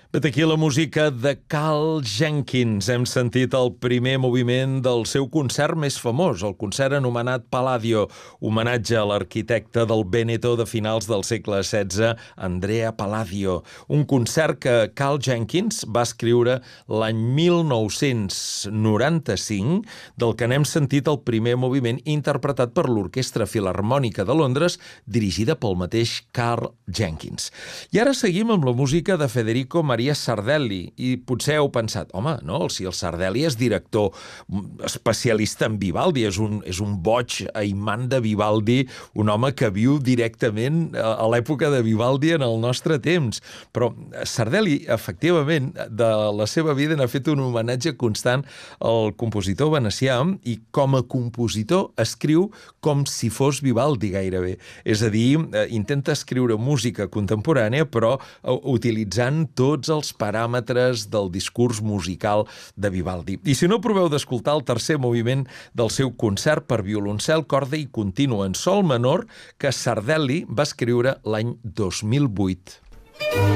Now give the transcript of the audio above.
Vet aquí la música de Carl Jenkins. Hem sentit el primer moviment del seu concert més famós, el concert anomenat Palladio, homenatge a l'arquitecte del Veneto de finals del segle XVI, Andrea Palladio. Un concert que Carl Jenkins va escriure l'any 1995, del que n'hem sentit el primer moviment interpretat per l'Orquestra Filharmònica de Londres, dirigida pel mateix Carl Jenkins. I ara seguim amb la música de Federico Maria Sardelli, i potser heu pensat, home, no, si el Sardelli és director especialista en Vivaldi, és un boig aimant de Vivaldi, un home que viu directament a l'època de Vivaldi en el nostre temps. Però Sardelli, efectivament, de la seva vida n'ha fet un homenatge constant al compositor venecià, i com a compositor escriu com si fos Vivaldi gairebé. És a dir, intenta escriure música contemporània, però utilitzant tots els paràmetres del discurs musical de Vivaldi. I si no, proveu d'escoltar el tercer moviment del seu concert per violoncel, corda i continu en sol menor que Sardelli va escriure l'any 2008.